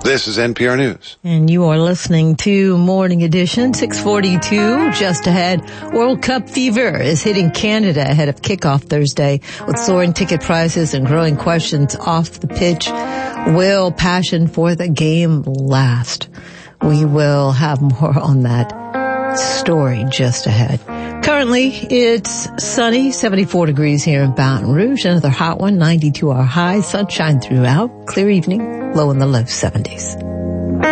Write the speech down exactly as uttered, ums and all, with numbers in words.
This is N P R News. And you are listening to Morning Edition, six forty-two. Just ahead, World Cup fever is hitting Canada ahead of kickoff Thursday. With soaring ticket prices and growing questions off the pitch, will passion for the game last? We will have more on that story just ahead. Currently, it's sunny, seventy-four degrees here in Baton Rouge. Another hot one, ninety-two our high, sunshine throughout, clear evening, low in the low seventies.